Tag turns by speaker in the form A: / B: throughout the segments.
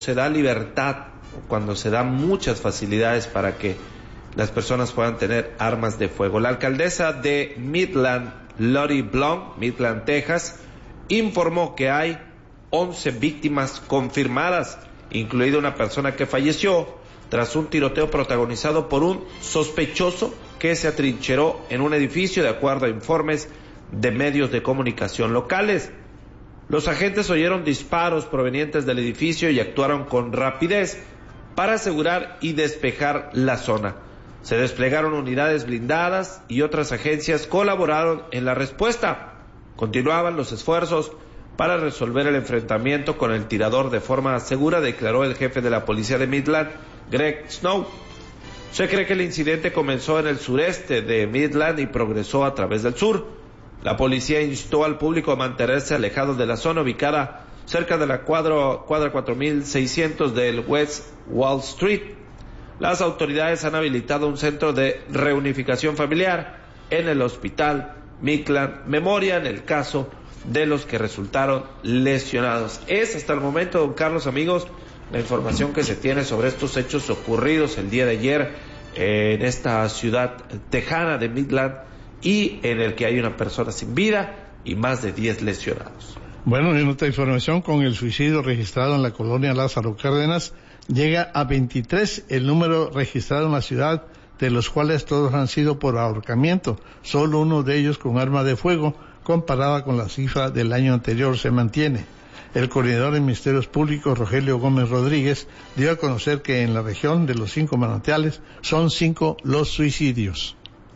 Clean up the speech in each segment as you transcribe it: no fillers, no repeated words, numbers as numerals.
A: se da libertad, cuando se dan muchas facilidades para que las personas puedan tener armas de fuego. La alcaldesa de Midland, Lori Blount, Midland, Texas, informó que hay 11 víctimas confirmadas, incluida una persona que falleció tras un tiroteo protagonizado por un sospechoso que se atrincheró en un edificio, de acuerdo a informes de medios de comunicación locales. Los agentes oyeron disparos provenientes del edificio y actuaron con rapidez para asegurar y despejar la zona. Se desplegaron unidades blindadas y otras agencias colaboraron en la respuesta. Continuaban los esfuerzos para resolver el enfrentamiento con el tirador de forma segura, declaró el jefe de la policía de Midland, Greg Snow. Se cree que el incidente comenzó en el sureste de Midland y progresó a través del sur. La policía instó al público a mantenerse alejado de la zona ubicada cerca de la cuadra 4600 del West Wall Street. Las autoridades han habilitado un centro de reunificación familiar en el hospital Midland Memorial en el caso de los que resultaron lesionados. Es hasta el momento, don Carlos, amigos, la información que se tiene sobre estos hechos ocurridos el día de ayer en esta ciudad tejana de Midland, y en el que hay una persona sin vida y más de 10 lesionados.
B: Bueno, en otra información, con el suicidio registrado en la colonia Lázaro Cárdenas, llega a 23 el número registrado en la ciudad, de los cuales todos han sido por ahorcamiento, solo uno de ellos con arma de fuego, comparada con la cifra del año anterior, se mantiene. El coordinador de Ministerios Públicos, Rogelio Gómez Rodríguez, dio a conocer que en la región de los 5 manantiales son 5 los suicidios.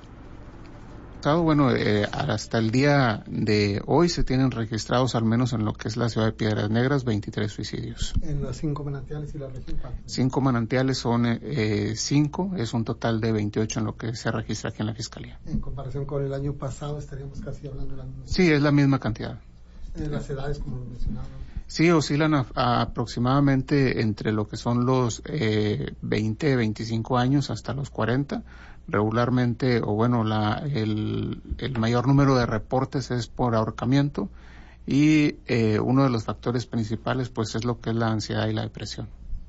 C: Bueno, hasta el día de hoy se tienen registrados, al menos en lo que es la ciudad de Piedras Negras, 23 suicidios.
D: ¿En los 5 manantiales y la región?
C: 5 manantiales son 5, es un total de 28 en lo que se registra aquí en la Fiscalía.
D: En comparación con el año pasado, estaríamos casi hablando de la misma.
C: Sí, es la misma cantidad.
D: Las edades, como lo mencionaba.
C: Sí, oscilan aproximadamente entre lo que son los 20, 25 años hasta los 40. Regularmente, el mayor número de reportes es por ahorcamiento y uno de los factores principales pues es lo que es la ansiedad y la depresión.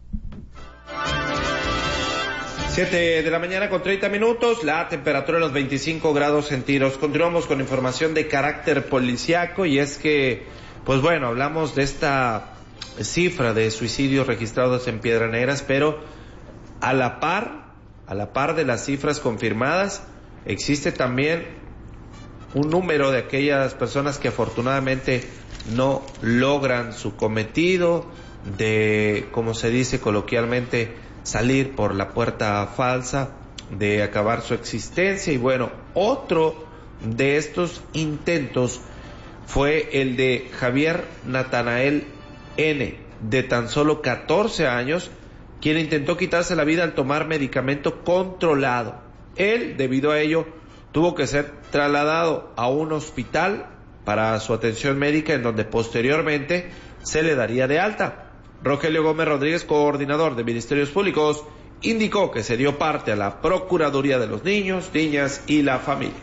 A: 7 de la mañana con 30 minutos, la temperatura en los 25 grados centígrados. Continuamos con información de carácter policiaco, y es que, pues bueno, hablamos de esta cifra de suicidios registrados en Piedras Negras, pero a la par de las cifras confirmadas, existe también un número de aquellas personas que afortunadamente no logran su cometido de, como se dice coloquialmente, salir por la puerta falsa, de acabar su existencia. Y bueno, otro de estos intentos fue el de Javier Natanael N., de tan solo 14 años, quien intentó quitarse la vida al tomar medicamento controlado. Él, debido a ello, tuvo que ser trasladado a un hospital para su atención médica, en donde posteriormente se le daría de alta. Rogelio Gómez Rodríguez, coordinador de Ministerios Públicos, indicó que se dio parte a la Procuraduría de los Niños, Niñas y la Familia.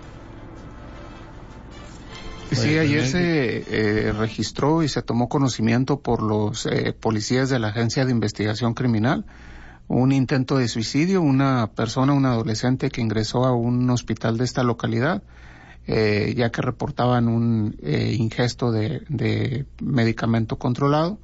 C: Sí, ayer se registró y se tomó conocimiento por los policías de la Agencia de Investigación Criminal un intento de suicidio, un adolescente que ingresó a un hospital de esta localidad, ya que reportaban un ingesto de medicamento controlado.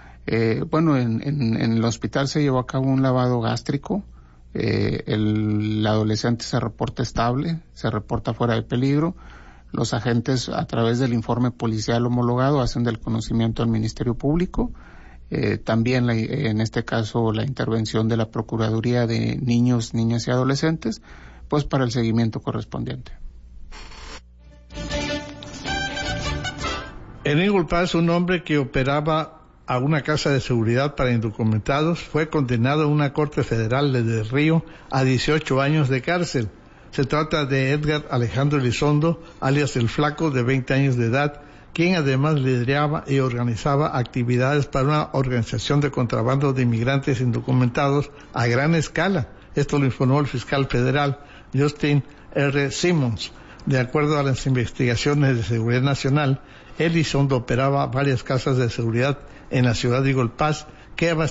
C: En el hospital se llevó a cabo un lavado gástrico. El adolescente se reporta estable, se reporta fuera de peligro. Los agentes, a través del informe policial homologado, hacen del conocimiento al Ministerio Público. También, en este caso, la intervención de la Procuraduría de Niños, Niñas y Adolescentes, pues para el seguimiento correspondiente.
B: En Eagle Pass, un hombre que operaba a una casa de seguridad para indocumentados fue condenado en una corte federal de Del Río a 18 años de cárcel. Se trata de Edgar Alejandro Elizondo, alias El Flaco, de 20 años de edad, quien además lideraba y organizaba actividades para una organización de contrabando de inmigrantes indocumentados a gran escala. Esto lo informó el fiscal federal Justin R. Simmons. De acuerdo a las investigaciones de Seguridad Nacional, Elizondo operaba varias casas de seguridad en la ciudad de Eagle Pass que